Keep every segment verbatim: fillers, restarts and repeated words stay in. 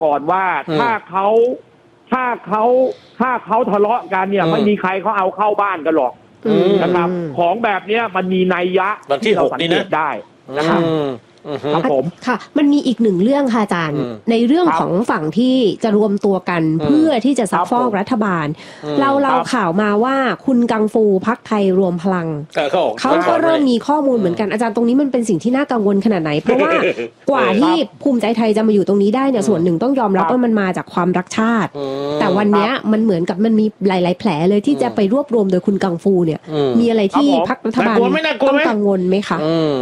ก่อนว่าถ้าเขาถ้าเขาถ้าเขาทะเลาะกันเนี่ยไม่มีใครเขาเอาเข้าบ้านกันหรอกนะครับของแบบเนี้ยมันมีนัยยะที่เราสังเกตได้นะครับครับผมค่ะมันมีอีกหนึ่งเรื่องค่ะอาจารย์ในเรื่องของฝั่งที่จะรวมตัวกันเพื่อที่จะซักฟอกรัฐบาลเราเราข่าวมาว่าคุณกังฟูพรรคไทยรวมพลังเขาก็เริ่มมีข้อมูลเหมือนกันอาจารย์ตรงนี้มันเป็นสิ่งที่น่ากังวลขนาดไหนเพราะว่ากว่าที่ภูมิใจไทยจะมาอยู่ตรงนี้ได้เนี่ยส่วนหนึ่งต้องยอมรับว่ามันมาจากความรักชาติแต่วันนี้มันเหมือนกับมันมีหลายๆแผลเลยที่จะไปรวบรวมโดยคุณกังฟูเนี่ยมีอะไรที่พรรครัฐบาลต้องกังวลไหมคะ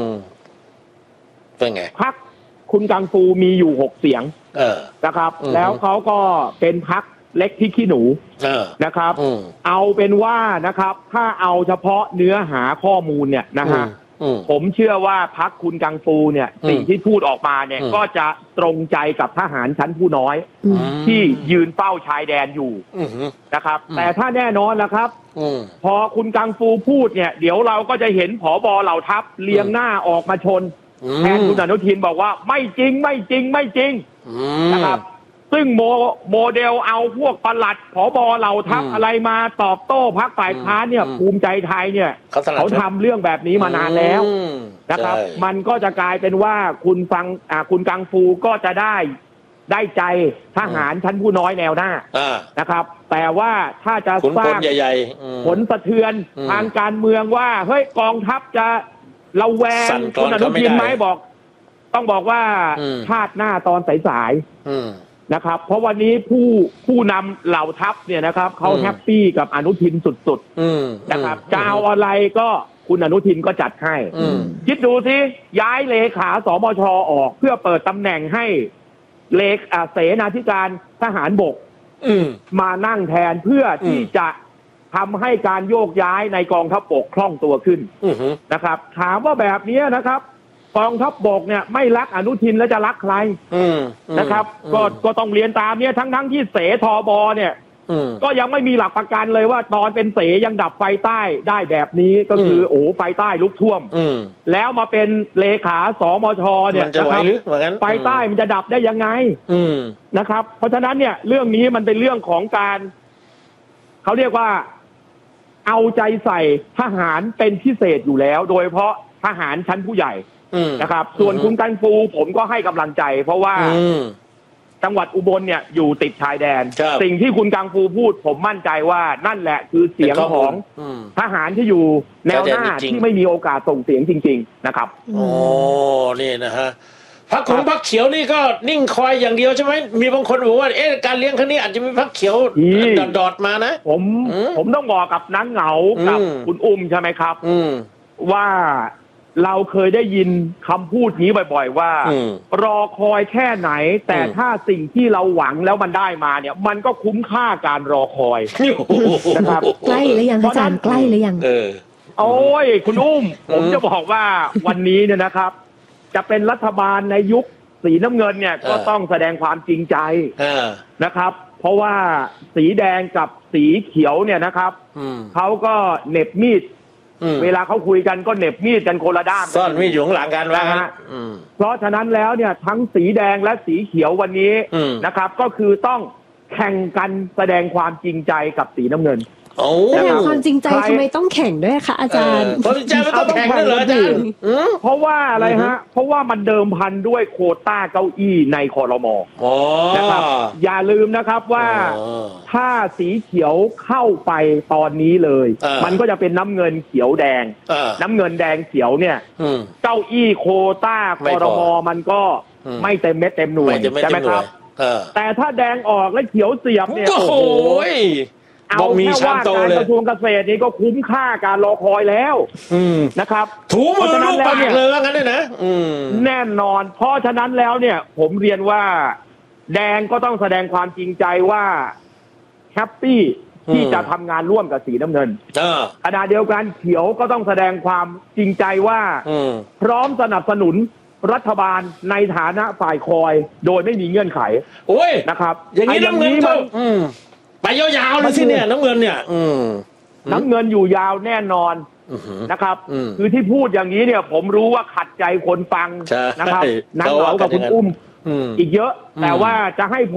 เป็นไงพรรคคุณกังฟูมีอยู่หกเสียงเออนะครับแล้วเขาก็เป็นพรรคเล็กที่ขี้หนูเออนะครับเอาเป็นว่านะครับถ้าเอาเฉพาะเนื้อหาข้อมูลเนี่ยนะฮะผมเชื่อว่าพรรคคุณกังฟูเนี่ยสิ่งที่พูดออกมาเนี่ยก็จะตรงใจกับทหารชั้นผู้น้อยที่ยืนเฝ้าชายแดนอยู่นะครับแต่ถ้าแน่นอนแล้วครับพอคุณกังฟูพูดเนี่ยเดี๋ยวเราก็จะเห็นผบ.เหล่าทัพเลียงหน้าออกมาชนแทนคุณอนุทินบอกว่าไม่จริงไม่จริงไม่จริงนะครับซึ่งโมโมเดลเอาพวกปลัดผบ.เหล่าทัพอะไรมาตอบโต้พรรคฝ่ายค้านเนี่ยภูมิใจไทยเนี่ยเขาทำเรื่องแบบนี้มานานแล้วนะครับมันก็จะกลายเป็นว่าคุณฟังอ่าคุณกังฟูก็จะได้ได้ใจทหารชั้นผู้น้อยแนวหน้านะครับแต่ว่าถ้าจะสร้างผลสะเทือนทางการเมืองว่าเฮ้ยกองทัพจะเราแวงคุณอนุทินไหมบอกต้องบอกว่าชาติหน้าตอนสายๆนะครับเพราะวันนี้ผู้ผู้นำเหล่าทัพเนี่ยนะครับเขาแฮปปี้กับอนุทินสุดๆนะครับจะเอาอะไรก็คุณอนุทินก็จัดให้คิดดูสิย้ายเลขาสมช.ออกเพื่อเปิดตำแหน่งให้เลขาเสนาธิการทหารบกมานั่งแทนเพื่อที่จะทำให้การโยกย้ายในกองทัพบกคล่องตัวขึ้นนะครับถามว่าแบบนี้นะครับกองทัพบกเนี่ยไม่รักอนุทินแล้วจะรักใครนะครับก็ก็ต้องเรียนตามเนี่ยทั้งทั้งที่เสทบเนี่ยก็ยังไม่มีหลักประกันเลยว่าตอนเป็นเสยังดับไฟใต้ได้แบบนี้ก็คือโอ้ไฟใต้ลุกท่วมแล้วมาเป็นเลขาสมชเนี่ยนะครับไฟใต้มันจะดับได้ยังไงนะครับเพราะฉะนั้นเนี่ยเรื่องนี้มันเป็นเรื่องของการเขาเรียกว่าเอาใจใส่ทหารเป็นพิเศษอยู่แล้วโดยเฉพาะทหารชั้นผู้ใหญ่นะครับส่วนคุณกังฟูผมก็ให้กำลังใจเพราะว่าจังหวัดอุบลเนี่ยอยู่ติดชายแดนสิ่งที่คุณกังฟูพูดผมมั่นใจว่านั่นแหละคือเสียงของทหารที่อยู่แนวหน้าที่ไม่มีโอกาสส่งเสียงจริงๆนะครับโอ้นี่นะฮะพรรคของพรรคเขียวนี่ก็นิ่งคอยอย่างเดียวใช่ไหมมีบางคนบอกว่าเอ๊ะการเลี้ยงครั้งนี้อาจจะมีพรรคเขียวดอดๆมานะผมผมต้องบอกกับนักเหงากับคุณอุ้มใช่ไหมครับว่าเราเคยได้ยินคำพูดนี้บ่อยๆว่ารอคอยแค่ไหนแต่ถ้าสิ่งที่เราหวังแล้วมันได้มาเนี่ยมันก็คุ้มค่าการรอคอยนะครับใกล้หรือยังอาจารย์ใกล้หรือยังเออโอ้ยคุณอุ้มผมจะบอกว่าวันนี้เนี่ยนะครับจะเป็นรัฐบาลในยุคสีน้ำเงินเนี่ยก็ต้องแสดงความจริงใจนะครับเพราะว่าสีแดงกับสีเขียวเนี่ยนะครับเขาก็เหน็บมีดเวลาเขาคุยกันก็เหน็บมีดกันคนละด้านซ่อนมีดอยู่ข้างหลังกันว่าฮะเพราะฉะนั้นแล้วเนี่ยทั้งสีแดงและสีเขียววันนี้นะครับก็คือต้องแข่งกันแสดงความจริงใจกับสีน้ำเงินแสดงความจริงใจทำไมต้องแข่งด้วยคะอาจารย์ความจริงใจไม่ต้องแข่งด้วยเหรออาจารย์เพราะว่าอะไรฮะเพราะว่ามันเดิมพันด้วยโควต้าเก้าอี้ในครม.นะครับอย่าลืมนะครับว่าถ้าสีเขียวเข้าไปตอนนี้เลยมันก็จะเป็นน้ำเงินเขียวแดงน้ำเงินแดงเขียวเนี่ยเก้าอี้โควต้าครม.มันก็ไม่เต็มเม็ดเต็มหน่วยใช่ไหมครับแต่ถ้าแดงออกและเขียวเสียบเนี่ยโอ้โหเอาแค่ว่าการกระทรวงเกษตรนี่ก็คุ้มค่าการรอคอยแล้วนะครับถูมือลูกปากเลยว่างั้นเลยนะแน่นอนเพราะฉะนั้นแล้วเนี่ยผมเรียนว่าแดงก็ต้องแสดงความจริงใจว่าแฮปปี้ที่จะทำงานร่วมกับสีน้ำเงินขณะเดียวกันเขียวก็ต้องแสดงความจริงใจว่าพร้อมสนับสนุนรัฐบาลในฐานะฝ่ายคอยโดยไม่มีเงื่อนไขโอ้ยนะครับอย่างนี้น้ำเงินก็ไปยาวๆเลยสิเนี่ยน้ำเงินเนี่ยน้ำเงินอยู่ยาวแน่นอนนะครับคือที่พูดอย่างนี้เนี่ยผมรู้ว่าขัดใจคนฟังนะครับนักเหลากับคุณอุ้มอีกเยอะแต่ว่าจะให้